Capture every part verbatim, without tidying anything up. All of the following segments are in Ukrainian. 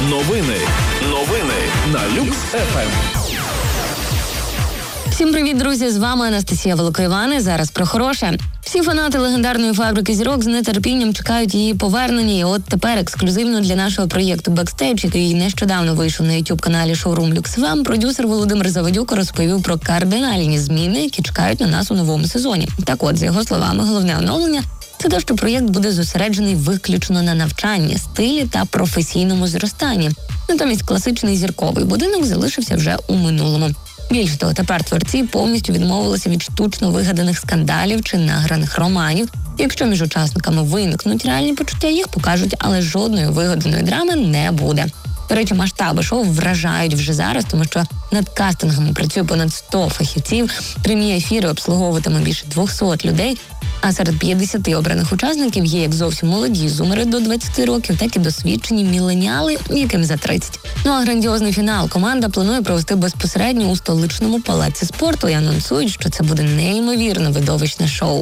Новини. Новини на Люкс еф ем. Всім привіт, друзі! З вами Анастасія Великоїван. Зараз про хороше. Всі фанати легендарної фабрики зірок з нетерпінням чекають її повернення. І от тепер ексклюзивно для нашого проєкту «Бекстейдж», який нещодавно вийшов на ютуб-каналі шоурум Люкс еф ем, продюсер Володимир Завадюк розповів про кардинальні зміни, які чекають на нас у новому сезоні. Так от, за його словами, головне оновлення – це те, що проєкт буде зосереджений виключно на навчанні, стилі та професійному зростанні. Натомість класичний зірковий будинок залишився вже у минулому. Більше того, тепер творці повністю відмовилися від штучно вигаданих скандалів чи награних романів. Якщо між учасниками виникнуть реальні почуття, їх покажуть, але жодної вигаданої драми не буде. До речі, масштаби шоу вражають вже зараз, тому що над кастингами працює понад сто фахівців, прямі ефіри обслуговуватиме більше двохсот людей, а серед п'ятдесяти обраних учасників є як зовсім молоді зумери до двадцяти років, так і досвідчені міленіали, яким за тридцять. Ну а грандіозний фінал команда планує провести безпосередньо у столичному палаці спорту і анонсують, що це буде неймовірно видовищне шоу.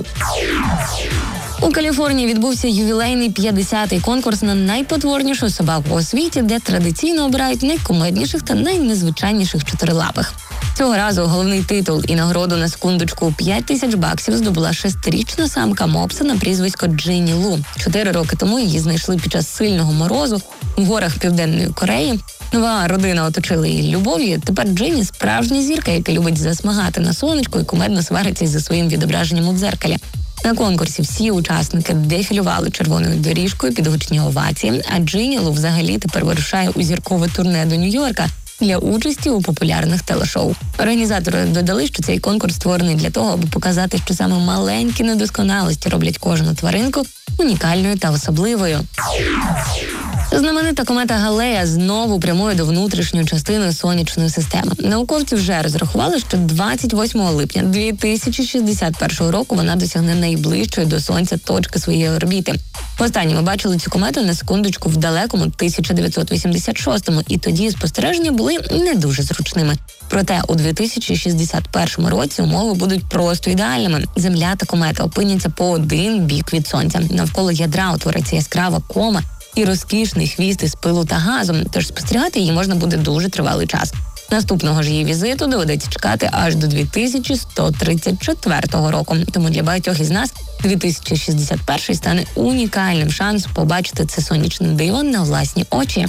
У Каліфорнії відбувся ювілейний п'ятдесятий конкурс на найпотворнішу собаку у світі, де традиційно обирають найкумедніших та найнезвичайніших чотирилапих. Цього разу головний титул і нагороду на секундочку п'ять тисяч баксів здобула шестирічна самка мопса на прізвисько Джинні Лу. Чотири роки тому її знайшли під час сильного морозу у горах Південної Кореї. Нова родина оточила її любов'ю. Тепер Джинні – справжня зірка, яка любить засмагати на сонечку і кумедно свариться зі своїм відображенням у дзеркалі. На конкурсі всі учасники дефілювали червоною доріжкою під гучні овації, а Джинні Лу взагалі тепер вирушає у зіркове турне до Нью-Йорка для участі у популярних телешоу. Організатори додали, що цей конкурс створений для того, аби показати, що саме маленькі недосконалості роблять кожну тваринку унікальною та особливою. Знаменита комета Галея знову прямує до внутрішньої частини сонячної системи. Науковці вже розрахували, що двадцять восьмого липня дві тисячі шістдесят першого року вона досягне найближчої до Сонця точки своєї орбіти. Востаннє ми бачили цю комету на секундочку в далекому тисяча дев'ятсот вісімдесят шостому, і тоді спостереження були не дуже зручними. Проте у дві тисячі шістдесят першому році умови будуть просто ідеальними. Земля та комета опиняться по один бік від Сонця. Навколо ядра утвориться яскрава кома і розкішний хвіст із пилу та газу, тож спостерігати її можна буде дуже тривалий час. Наступного ж її візиту доведеться чекати аж до дві тисячі сто тридцять четвертого року. Тому для багатьох із нас дві тисячі шістдесят перший стане унікальним шансом побачити це сонячне диво на власні очі.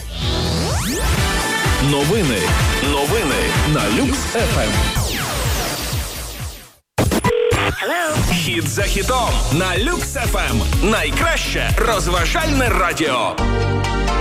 Новини. Новини на Люкс еф ем. Хіт за хітом на Люкс еф ем. Найкраще розважальне радіо.